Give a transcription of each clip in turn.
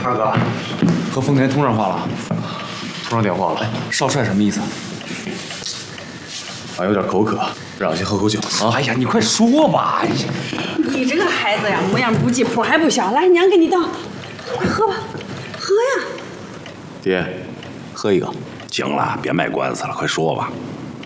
二哥，和丰田通上话了， 通上电话了。 少帅什么意思？ 俺有点口渴，让俺先喝口酒啊。 哎呀，你快说吧！ 你这个孩子呀，模样不济，谱还不小。来，娘给你倒，快喝吧，喝呀！ 爹，喝一个。 行了，别卖关子了，快说吧。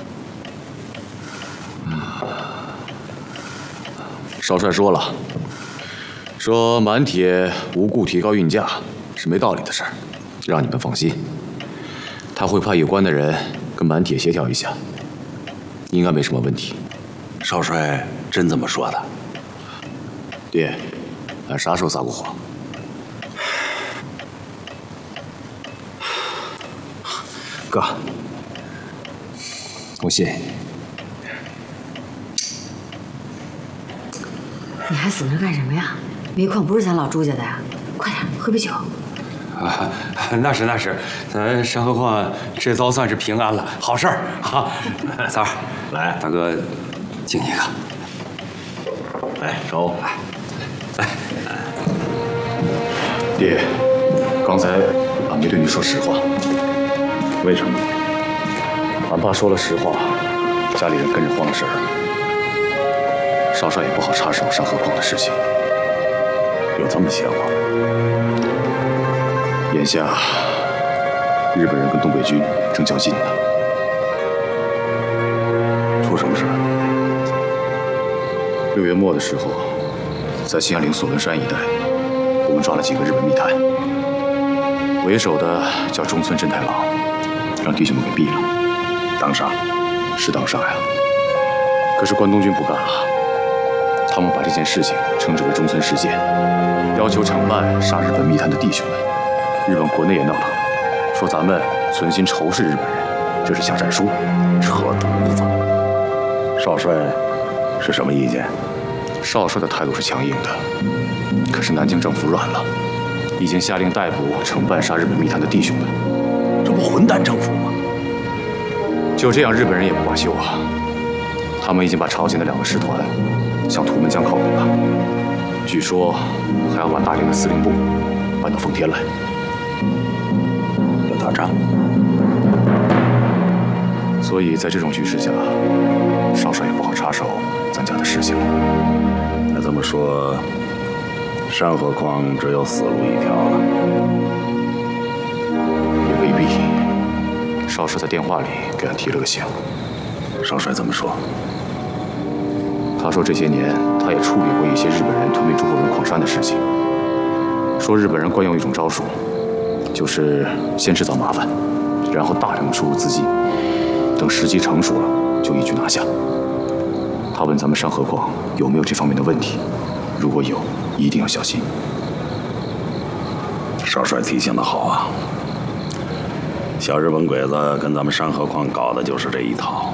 少帅说了，说满铁无故提高运价是没道理的事儿，让你们放心。他会派有关的人跟满铁协调一下，应该没什么问题。 少帅真这么说的？ 爹，俺啥时候撒过谎？ 哥，我信。 你还死那干什么呀？煤矿不是咱老朱家的呀，快点喝杯酒。 啊，那是，咱山河矿这遭算是平安了，好事儿啊！三儿，来，大哥敬一个。 来，抽。 来， 爹，刚才俺没对你说实话。 为什么？ 俺怕说了实话，家里人跟着慌了神儿。少帅也不好插手山河矿的事情。 有这么邪乎？ 眼下，日本人跟东北军正较劲呢。 出什么事 ？6月末的时候，在兴安岭索伦山一带，我们抓了几个日本密探，为首的叫中村真太郎，让弟兄们给毙了。 当杀？ 是当杀呀。可是关东军不干了，他们把这件事情称之为中村事件，要求惩办杀日本密探的弟兄们。日本国内也闹腾，说咱们存心仇视日本人，这是下战书。 扯犊子！少帅是什么意见？ 少帅的态度是强硬的，可是南京政府软了，已经下令逮捕惩办杀日本密探的弟兄们。 这不混蛋政府吗？ 就这样，日本人也不罢休啊！他们已经把朝鲜的2个师团向图们江靠拢了，据说还要把大连的司令部搬到奉天来。 要打仗， 所以在这种局势下，少帅也不好插手咱家的事情了。 那这么说，山河矿只有死路一条了？ 也未必。少帅在电话里给俺提了个醒。 少帅怎么说？ 他说这些年他也处理过一些日本人吞并中国人矿山的事情，说日本人惯用一种招数，就是先制造麻烦，然后大量的输入资金，等时机成熟了就一举拿下。他问咱们山河矿有没有这方面的问题，如果有，一定要小心。 少帅提醒的好啊，小日本鬼子跟咱们山河矿搞的就是这一套。